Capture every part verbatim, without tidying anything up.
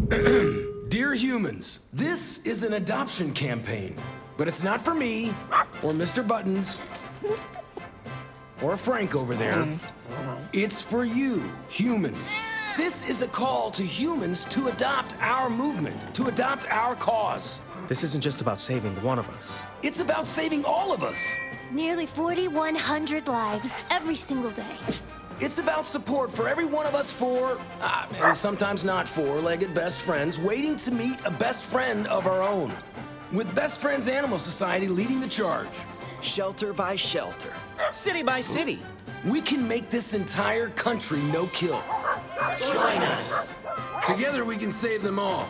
Dear humans, this is an adoption campaign, but it's not for me, or Mister Buttons, or Frank over there. It's for you, humans. This is a call to humans to adopt our movement, to adopt our cause. This isn't just about saving one of us. It's about saving all of us. Nearly forty-one hundred lives every single day. It's about support for every one of us four, uh, and sometimes not four-legged best friends, waiting to meet a best friend of our own. With Best Friends Animal Society leading the charge. Shelter by shelter, city by city. We can make this entire country no-kill. Join us. Together we can save them all.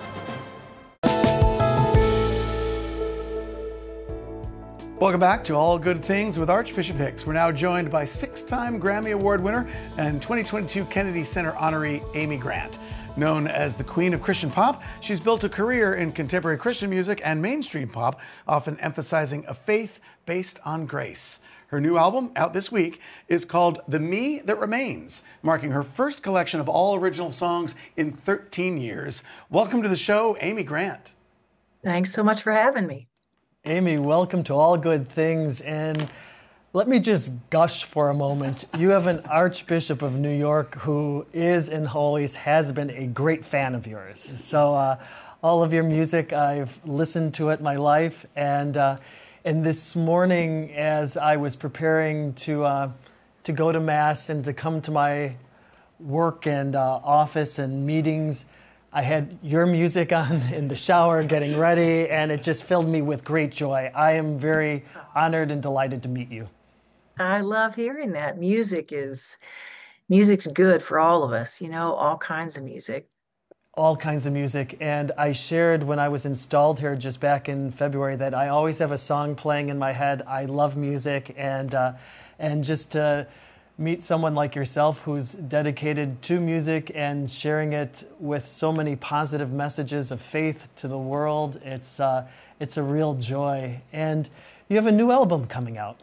Welcome back to All Good Things with Archbishop Hicks. We're now joined by six-time Grammy Award winner and twenty twenty-two Kennedy Center honoree Amy Grant. Known as the Queen of Christian Pop, she's built a career in contemporary Christian music and mainstream pop, often emphasizing a faith based on grace. Her new album, out this week, is called The Me That Remains, marking her first collection of all original songs in thirteen years. Welcome to the show, Amy Grant. Thanks so much for having me. Amy, welcome to All Good Things. And let me just gush for a moment. You have an Archbishop of New York who is and always has been a great fan of yours. So uh, all of your music, I've listened to it my life. And uh, and this morning, as I was preparing to uh, to go to Mass and to come to my work and uh, office and meetings, I had your music on in the shower getting ready, and it just filled me with great joy. I am very honored and delighted to meet you. I love hearing that. Music is, music's good for all of us, you know, all kinds of music. All kinds of music. And I shared when I was installed here just back in February that I always have a song playing in my head. I love music, and uh, and just to meet someone like yourself who's dedicated to music and sharing it with so many positive messages of faith to the world, it's uh, it's a real joy. And you have a new album coming out.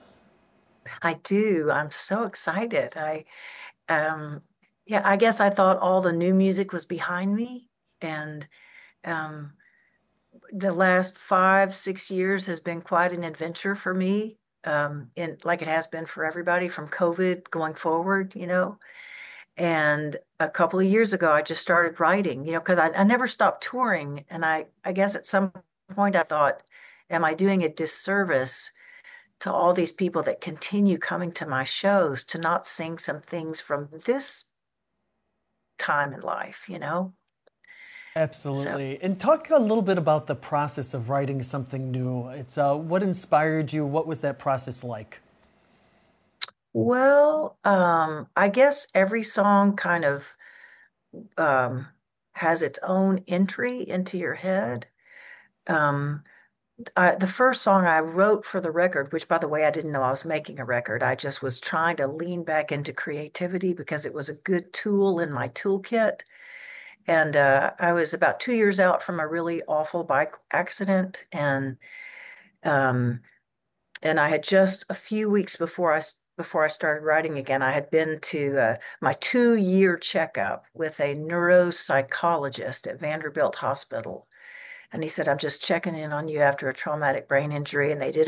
I do. I'm so excited. I, um, yeah, I guess I thought all the new music was behind me, and um, the last five, six years has been quite an adventure for me. Um, in like it has been for everybody from COVID going forward, you know. And a couple of years ago, I just started writing, you know, because I, I never stopped touring. And I, I guess at some point I thought, am I doing a disservice to all these people that continue coming to my shows to not sing some things from this time in life, you know? Absolutely. So, and talk a little bit about the process of writing something new. It's uh, what inspired you? What was that process like? Well, um, I guess every song kind of um, has its own entry into your head. Um, I, the first song I wrote for the record, which by the way, I didn't know I was making a record. I just was trying to lean back into creativity because it was a good tool in my toolkit. And uh, I was about two years out from a really awful bike accident, and um, and I had just a few weeks before I before I started writing again, I had been to uh, my two-year checkup with a neuropsychologist at Vanderbilt Hospital, and he said, "I'm just checking in on you after a traumatic brain injury," and they did